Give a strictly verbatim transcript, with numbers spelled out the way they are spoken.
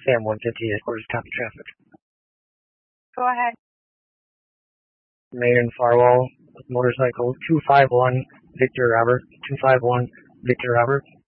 Sam one fifty headquarters, copy traffic. Go ahead. Main Farwell, motorcycle two five one, Victor Robert, two five one, Victor Robert.